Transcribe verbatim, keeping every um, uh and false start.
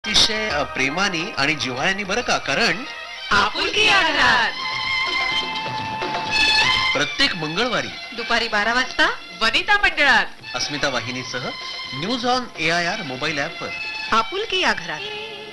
अतिशय अ, प्रेमाने आणि जिव्हाळ्याने बरं का, कारण आपुलकी या घरात. प्रत्येक मंगळवारी दुपारी बारा वाजता वनिता मंडळात अस्मिता वाहिनीसह news on A I R mobile ॲपवर आपुलकी या घरात.